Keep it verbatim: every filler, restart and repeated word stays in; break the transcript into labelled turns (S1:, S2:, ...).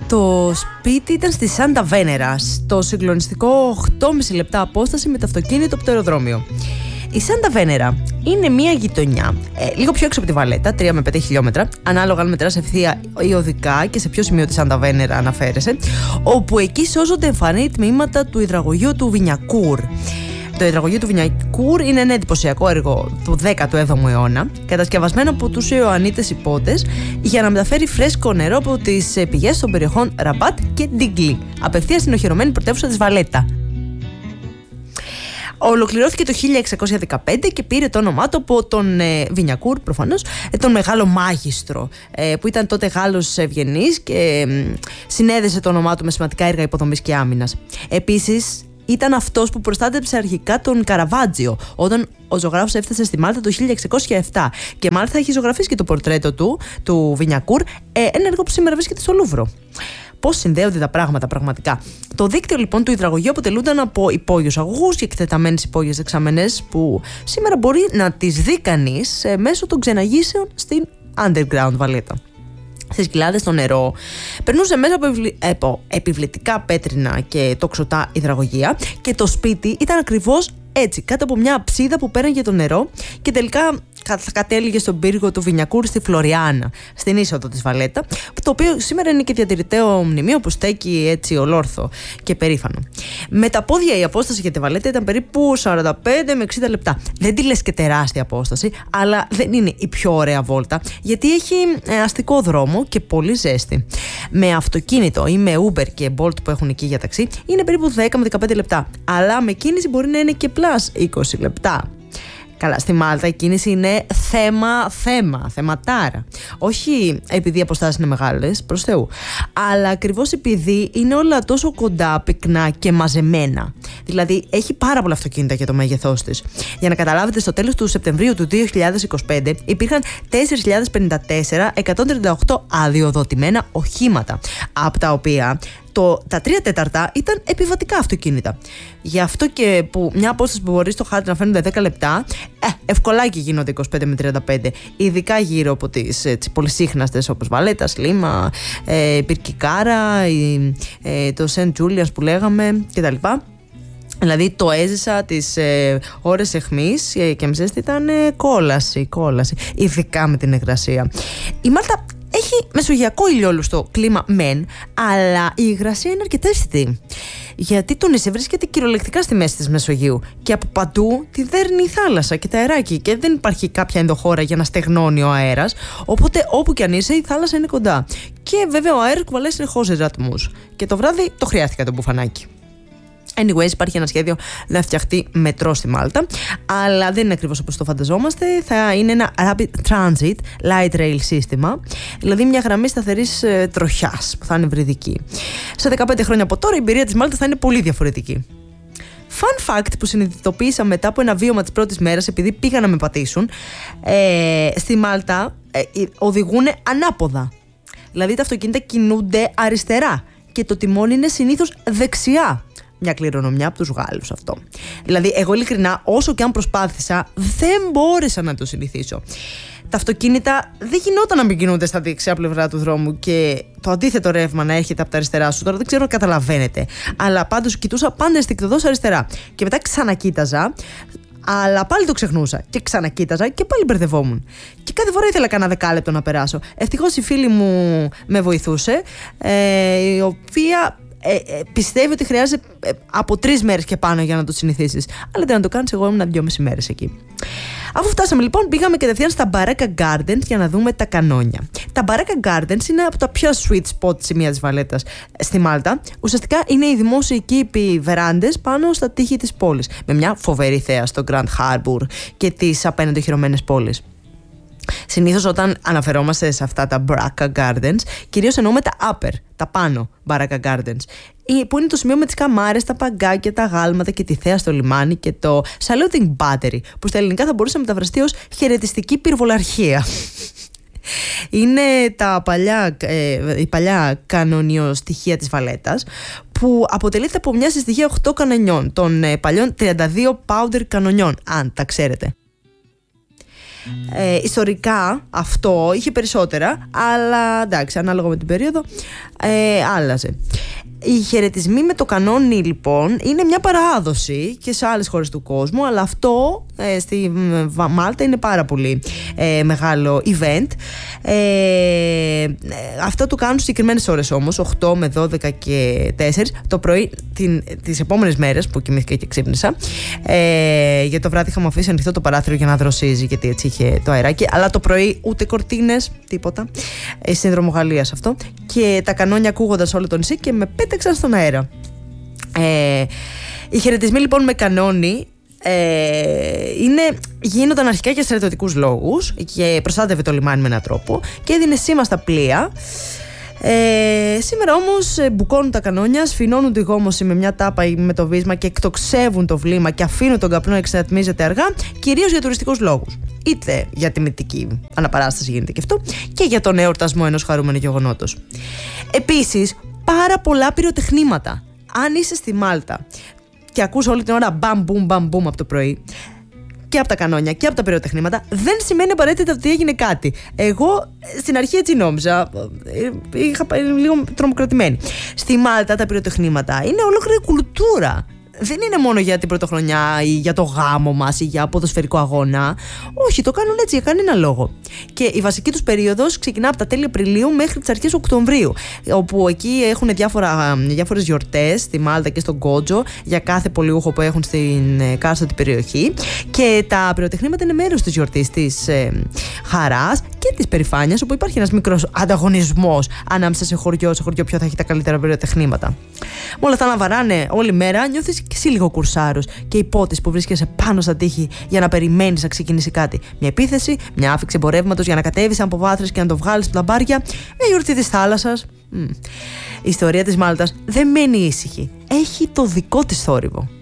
S1: Το σπίτι ήταν στη Σάντα Βένερα, στο συγκλονιστικό οκτώ κόμμα πέντε λεπτά απόσταση με το αυτοκίνητο από το αεροδρόμιο. Η Σάντα Βένερα είναι μια γειτονιά ε, λίγο πιο έξω από τη Βαλέτα, τρία με πέντε χιλιόμετρα, ανάλογα αν μετράς ευθεία ή οδικά και σε ποιο σημείο τη Σάντα Βένερα αναφέρεσαι, όπου εκεί σώζονται εμφανή τμήματα του υδραγωγείου του Βινιακούρ. Το υδραγωγείο του Βινιακούρ είναι ένα εντυπωσιακό έργο του δέκατου έβδομου αιώνα, κατασκευασμένο από τους Ιωαννίτες υπότες για να μεταφέρει φρέσκο νερό από τις πηγές των περιοχών Ραμπάτ και Ντίγκλι, απευθείας στην οχυρωμένη πρωτεύουσα της Βαλέτα. Ολοκληρώθηκε το χίλια εξακόσια δεκαπέντε και πήρε το όνομά του από τον ε, Βινιακούρ, προφανώς, ε, τον μεγάλο μάγιστρο, ε, που ήταν τότε Γάλλος ευγενής και ε, συνέδεσε το όνομά του με σημαντικά έργα υποδομής και άμυνας. Επίσης, ήταν αυτός που προστάτεψε αρχικά τον Καραβάτζιο όταν ο ζωγράφος έφτασε στη Μάλτα το χίλια εξακόσια επτά και μάλιστα έχει ζωγραφίσει και το πορτρέτο του, του Βινιακούρ, ε, ένα έργο που σήμερα βρίσκεται στο Λούβρο. Πώς συνδέονται τα πράγματα πραγματικά. Το δίκτυο λοιπόν του υδραγωγείου αποτελούνταν από υπόγειους αγωγούς και εκτεταμένες υπόγειες δεξαμενές που σήμερα μπορεί να τις δει κανείς ε, μέσω των ξεναγήσεων στην underground Βαλέτα. Στις κοιλάδες στο νερό περνούσε μέσα από, επιβλη... από επιβλητικά πέτρινα και τοξωτά υδραγωγεία και το σπίτι ήταν ακριβώς έτσι, κάτω από μια ψίδα που πέραγε το νερό και τελικά θα κατέληγε στον πύργο του Βινιακούρ στη Φλωριάνα, στην είσοδο της Βαλέτα, το οποίο σήμερα είναι και διατηρηταίο μνημείο που στέκει έτσι ολόρθο και περήφανο. Με τα πόδια η απόσταση για τη Βαλέτα ήταν περίπου σαράντα πέντε με εξήντα λεπτά. Δεν τη λες και τεράστια απόσταση, αλλά δεν είναι η πιο ωραία βόλτα, γιατί έχει αστικό δρόμο και πολύ ζέστη. Με αυτοκίνητο ή με Uber και Bolt που έχουν εκεί για ταξί είναι περίπου δέκα με δεκαπέντε λεπτά, αλλά με κίνηση μπορεί να είναι και πλάς είκοσι λεπτά. Καλά, στη Μάλτα η κίνηση είναι θέμα, θέμα, θεματάρα. Όχι επειδή οι αποστάσεις είναι μεγάλες, προς Θεού, αλλά ακριβώς επειδή είναι όλα τόσο κοντά, πυκνά και μαζεμένα. Δηλαδή, έχει πάρα πολλά αυτοκίνητα για το μέγεθός της. Για να καταλάβετε, στο τέλος του Σεπτεμβρίου του δύο χιλιάδες είκοσι πέντε υπήρχαν τέσσερις χιλιάδες πενήντα τέσσερα εκατόν τριάντα οκτώ αδειοδοτημένα οχήματα, από τα οποία Το, τα τρία τέταρτα ήταν επιβατικά αυτοκίνητα. Γι' αυτό και που μια απόσταση που μπορεί στο χάρτη να φαίνονται δέκα λεπτά, ε, ευκολάκι γίνονται είκοσι πέντε με τριάντα πέντε. Ειδικά γύρω από τις, τις πολυσύχναστες όπως Βαλέτα, Σλίμα, ε, Πυρκικάρα, η, ε, το Σεντ Τζούλιανς που λέγαμε κτλ. Δηλαδή το έζησα τις ε, ώρες αιχμής ε, και μισές ήταν ε, κόλαση, κόλαση, ειδικά με την υγρασία. Η Μάλτα έχει μεσογειακό ηλιόλουστο κλίμα μεν, αλλά η υγρασία είναι αρκετά αισθητή. Γιατί το νησί βρίσκεται κυριολεκτικά στη μέση της Μεσογείου και από παντού τη δέρνει η θάλασσα και τα αεράκι και δεν υπάρχει κάποια ενδοχώρα για να στεγνώνει ο αέρας, οπότε όπου κι αν είσαι η θάλασσα είναι κοντά. Και βέβαια ο αέρας κουβαλάει συνεχώς υδατμούς και το βράδυ το χρειάστηκα το μπουφανάκι. Anyways, υπάρχει ένα σχέδιο να φτιαχτεί μετρό στη Μάλτα, αλλά δεν είναι ακριβώς όπως το φανταζόμαστε. Θα είναι ένα Rapid Transit Light Rail σύστημα, δηλαδή μια γραμμή σταθερής ε, τροχιάς που θα είναι βρυδική. Σε δεκαπέντε χρόνια από τώρα η εμπειρία της Μάλτας θα είναι πολύ διαφορετική. Fun fact που συνειδητοποίησα μετά από ένα βίωμα της πρώτης μέρας, επειδή πήγαν να με πατήσουν, ε, στη Μάλτα ε, οδηγούν ανάποδα. Δηλαδή τα αυτοκίνητα κινούνται αριστερά και το τιμόνι είναι συνήθως δεξιά. Μια κληρονομιά από τους Γάλλους αυτό. Δηλαδή, εγώ ειλικρινά, όσο και αν προσπάθησα, δεν μπόρεσα να το συνηθίσω. Τα αυτοκίνητα δεν γινόταν να μην κινούνται στα δεξιά πλευρά του δρόμου και το αντίθετο ρεύμα να έρχεται από τα αριστερά σου. Τώρα δεν ξέρω αν καταλαβαίνετε. Αλλά πάντως κοιτούσα πάντα αισθηκτοδός αριστερά. Και μετά ξανακοίταζα, αλλά πάλι το ξεχνούσα. Και ξανακοίταζα και πάλι μπερδευόμουν. Και κάθε φορά ήθελα κανένα δεκάλεπτο να περάσω. Ευτυχώς η φίλη μου με βοηθούσε, ε, η οποία. Ε, ε, πιστεύει ότι χρειάζεται ε, από τρεις μέρες και πάνω για να το συνηθίσεις. Αλλά δεν να το κάνεις, εγώ ήμουν δυόμιση μέρες εκεί. Αφού φτάσαμε λοιπόν, πήγαμε κατευθείαν στα Baraka Gardens για να δούμε τα κανόνια. Τα Baraka Gardens είναι από τα πιο sweet spot σημεία της Βαλέτας στη Μάλτα. Ουσιαστικά είναι οι δημόσιοι κήποι βεράντες πάνω στα τείχη της πόλης, με μια φοβερή θέα στο Grand Harbour και τις απέναντι οχυρωμένες πόλεις. Συνήθως όταν αναφερόμαστε σε αυτά τα Baraka Gardens, κυρίως εννοούμε τα upper, τα πάνω Baraka Gardens, που είναι το σημείο με τις καμάρες, τα παγκάκια, τα γάλματα και τη θέα στο λιμάνι και το saluting battery, που στα ελληνικά θα μπορούσε να μεταφραστεί ως χαιρετιστική πυρβολαρχία. Είναι τα παλιά, ε, η παλιά κανονιοστοιχεία της Βαλέτας, που αποτελείται από μια συστοιχεία οκτώ κανονιών, των ε, παλιών τριάντα δύο powder κανονιών, αν τα ξέρετε. Ε, ιστορικά αυτό είχε περισσότερα, αλλά εντάξει, ανάλογα με την περίοδο ε, άλλαζε. Οι χαιρετισμοί με το κανόνι λοιπόν είναι μια παράδοση και σε άλλες χώρες του κόσμου, αλλά αυτό ε, στη Μάλτα είναι πάρα πολύ ε, μεγάλο event. Ε, αυτό το κάνουν συγκεκριμένες ώρες όμως, οκτώ με δώδεκα και τέσσερα το πρωί την, τις επόμενες μέρες που κοιμήθηκα και ξύπνησα. Ε, για το βράδυ είχαμε αφήσει ανοιχτό το παράθυρο για να δροσίζει, γιατί έτσι είχε το αεράκι, αλλά το πρωί ούτε κορτίνες, τίποτα. Ε, Σύνδρομο Γαλλίας αυτό. Και τα κανόνια ακούγοντας όλο το νησί και με πέταξαν στον αέρα. Ε, οι χαιρετισμοί λοιπόν με κανόνι ε, είναι, γίνονταν αρχικά για στρατιωτικούς λόγους και προστάτευε το λιμάνι με έναν τρόπο και έδινε σήμα στα πλοία. Ε, σήμερα όμως μπουκώνουν τα κανόνια, σφινώνουν τη γόμωση με μια τάπα ή με το βίσμα και εκτοξεύουν το βλήμα και αφήνουν τον καπνό να εξατμίζεται αργά, κυρίως για τουριστικούς λόγους. Είτε για τιμητική αναπαράσταση γίνεται και αυτό, και για τον εορτασμό ενός χαρούμενου γεγονότος. Επίσης, πάρα πολλά πυροτεχνήματα. Αν είσαι στη Μάλτα και ακούς όλη την ώρα μπαμ μπουμ μπαμ μπουμ από το πρωί, και από τα κανόνια και από τα πυροτεχνήματα, δεν σημαίνει απαραίτητα ότι έγινε κάτι. Εγώ στην αρχή έτσι νόμιζα. Είχα πάει λίγο τρομοκρατημένη. Στη Μάλτα τα πυροτεχνήματα είναι ολόκληρη κουλτούρα. Δεν είναι μόνο για την πρωτοχρονιά ή για το γάμο μας ή για ποδοσφαιρικό αγώνα. Όχι, το κάνουν έτσι για κανένα λόγο. Και η βασική τους περίοδος ξεκινά από τα τέλη Απριλίου μέχρι τις αρχές Οκτωβρίου, όπου εκεί έχουν διάφορα, διάφορες γιορτές στη Μάλτα και στον Κότζο για κάθε πολιούχο που έχουν στην κάστοτε περιοχή. Και τα πυροτεχνήματα είναι μέρος της γιορτής, της ε, χαράς και της περηφάνειας, όπου υπάρχει ένας μικρός ανταγωνισμός ανάμεσα σε χωριό, σε χωριό ποιο θα έχει τα καλύτερα πυροτεχνήματα. Με όλα αυτά να βαράνε όλη μέρα, νιώθεις και εσύ λίγο κουρσάρος και υπότης που βρίσκεσαι πάνω στα τείχη για να περιμένεις να ξεκινήσει κάτι. Μια επίθεση, μια άφηξη εμπορεύματος για να κατέβεις από βάθρες και να το βγάλεις από τα μπάρια, μια γιορτή της θάλασσας. Mm. Η ιστορία της Μάλτας δεν μένει ήσυχη. Έχει το δικό της θόρυβο.